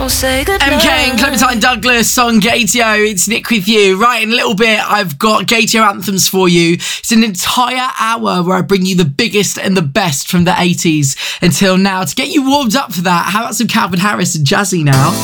Say good MK and Clementine Douglas on Gatio. It's Nick with you. Right, in a little bit, I've got Gatio anthems for you. It's an entire hour where I bring you the biggest and the best from the 80s until now. To get you warmed up for that, how about some Calvin Harris and Jazzy now?